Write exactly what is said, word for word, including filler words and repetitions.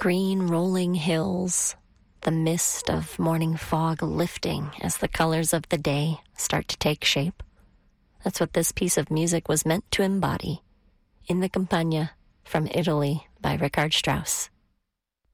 green rolling hills, the mist of morning fog lifting as the colors of the day start to take shape. That's what this piece of music was meant to embody. In the Campagna from Italy by Richard Strauss.